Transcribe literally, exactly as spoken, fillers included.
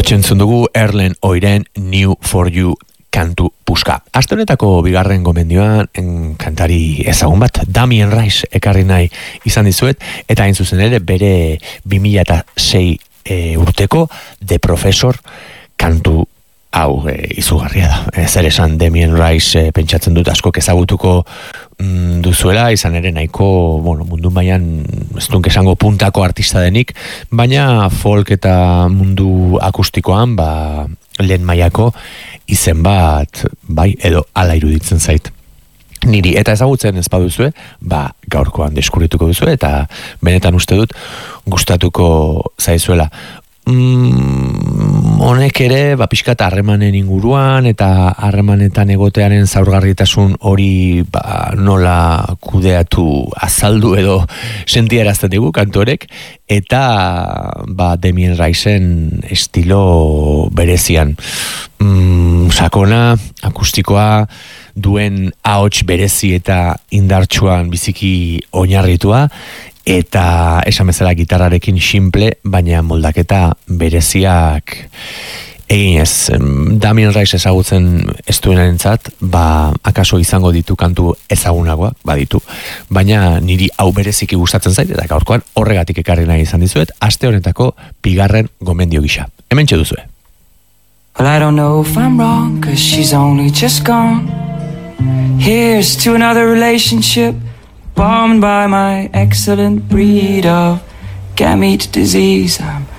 Hortxe entzun dugu Erlen Oiren New for You kantu puska. Aste honetako bigarren gomendioan en kantari ezagun bat, Damien Rice ekarri nahi izan dizuet, eta hain zuzen ere bere bi mila sei e, urteko The Professor kantu hau e, izugarria da. E, zer esan Damien Rice e, pentsatzen dut asko ezagutuko mm, duzuela, izan ere nahiko bueno, mundu mailan ez dunk esango puntako artista denik, baina folk eta mundu akustikoan ba, lehen mailako izen bat, bai, edo ala iruditzen zait. Niri, eta ezagutzen ez baduzue, ba, gaurkoan deskubrituko duzue, eta benetan uste dut gustatuko zaizuela. Mm, honek ere, ba, pixkat harremanen inguruan, eta harremanetan egotearen zaurgarritasun hori ba, nola kudeatu azaldu edo sentiarazten digu kantorek, eta ba, Damien Riceen estilo berezian. Mm, sakona, akustikoa, duen ahots berezi eta indartsuan biziki oinarritua, eta esan bezala gitarrarekin simple, baina moldaketa bereziak eginez. Damien Rice ezagutzen ez duenarentzat, ba, akaso izango ditu kantu ezagunagoak, baditu, baina niri hau bereziki gustatzen zait, eta gaurkoan horregatik ekarri nahi izan dizuet, aste honetako bigarren gomendio gisa. Hementxe duzue. Well, I don't know if I'm wrong, cause she's only just gone. Here's to another relationship bombed by my excellent breed of gamete disease. I'm